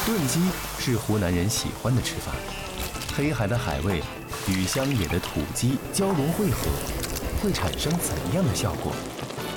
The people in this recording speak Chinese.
炖鸡是湖南人喜欢的吃法，黑海的海味与乡野的土鸡交融汇合，会产生怎样的效果？